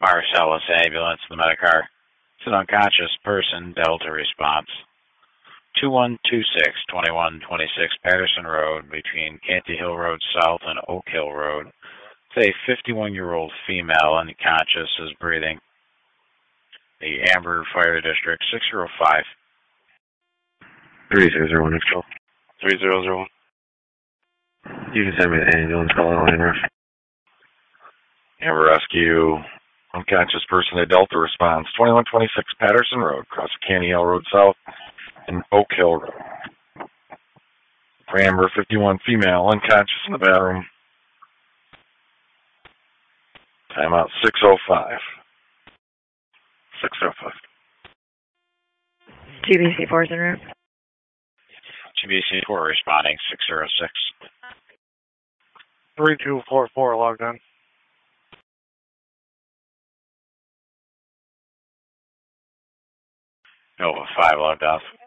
Marcellus ambulance, the Medicar. It's an unconscious person, Delta response. 2126-2126 Patterson Road between Canty Hill Road South and Oak Hill Road. It's a 51-year-old female unconscious is breathing. The Amber Fire District, 605. 3001, next call. 3001. You can send me the ambulance call outline, Rush. Amber Rescue, unconscious person at Delta response, 2126 Patterson Road, across Canty Hill Road South and Oak Hill Road. For Amber, 51 female, unconscious in the bathroom. Timeout 605. 605. GBC 4's en route. GBC 4 responding, 606. 3244 logged on. Nova 5 logged off.